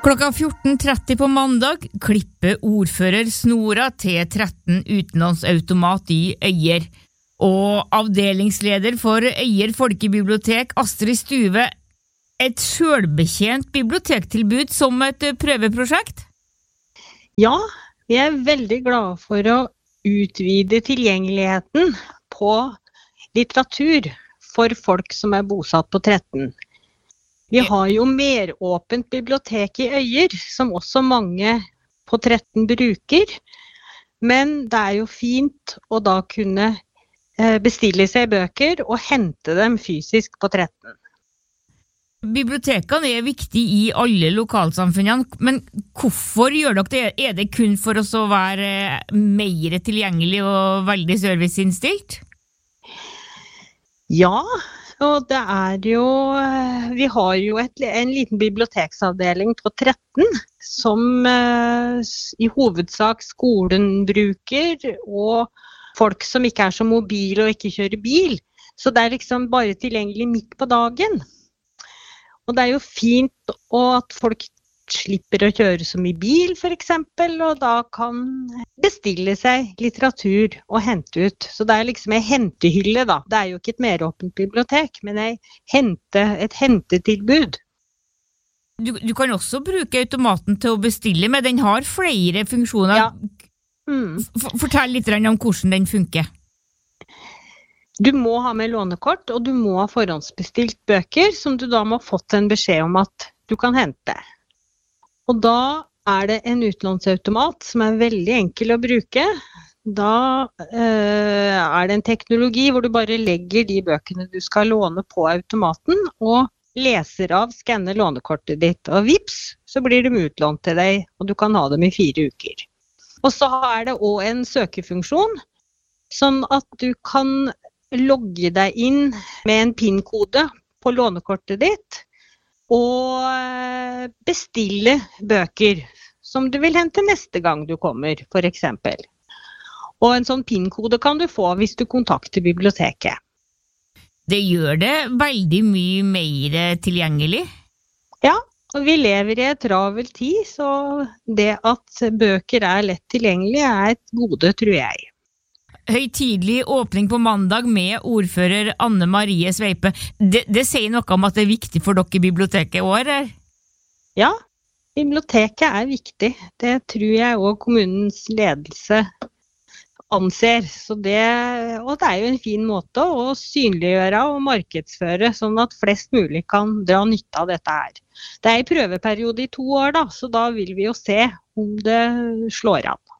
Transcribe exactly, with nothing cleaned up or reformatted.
Klokka fjorten tretti på mandag klipper ordfører snora til tretten utenlandsautomat i Øyer. Og avdelingsleder for Øyer Folkebibliotek, Astrid Stuve, et selvbetjent bibliotektilbud som et prøveprosjekt? Ja, vi er veldig glade for å utvide tilgjengeligheten på litteratur for folk som er bosatt på tretten. Vi har jo meråpent bibliotek i Øyer, som også mange på tretten bruker, men det er jo fint å da kunne bestille seg bøker og hente dem fysisk på tretten. Bibliotekene er viktige i alle lokalsamfunnene, men hvorfor gjør dere det? Er det kun for oss å være mer tilgjengelig og veldig serviceinnstilt? Ja, og det er jo, vi har jo et, en liten biblioteksavdeling på tretten, som eh, i hovedsak skolen bruker, og folk som ikke er så mobile og ikke kjører bil. Så det er liksom bare tilgjengelig midt på dagen. Og det er jo fint at folk slipper å kjøre så mye bil, for eksempel, og da kan bestille seg litteratur og hente ut. Så det er liksom en hentehylle da. Det er jo ikke et meråpent bibliotek, men en hente, et hentetilbud. Du, du kan også bruke automaten til å bestille, men den har flere funksjoner. Ja. Mm. Fortell litt om hvordan den funker. Du må ha med lånekort, og du må ha forhåndsbestilt bøker, som du da må ha fått en beskjed om at du kan hente. Og da er det en utlånsautomat som er veldig enkel å bruke. Da eh, er det en teknologi hvor du bare legger de bøkene du skal låne på automaten, og leser av, skanner lånekortet ditt, og vips, så blir de utlånt til deg, og du kan ha dem i fire uker. Og så er det også en søkefunksjon, sånn at du kan logge deg inn med en PIN-kode på lånekortet ditt, og bestille bøker som du vil hente neste gang du kommer, for eksempel. Og en sånn PIN-kode kan du få hvis du kontakter biblioteket. Det gjør det veldig mye mer tilgjengelig. Ja, og vi lever i et travel tid, så det at bøker er lett tilgjengelig er et gode, tror jeg. Høytidelig åpning på mandag med ordfører Anne Marie Sveipe. Det, det sier noe om at det er viktig for dere i biblioteket i år, eller? Ja, biblioteket er viktig. Det tror jeg også kommunens ledelse anser. Så det, og det er jo en fin måte å synliggjøre og markedsføre, sånn at flest mulig kan dra nytte av dette her. Det er i prøveperiode i to år, da, så da vil vi jo se om det slår an.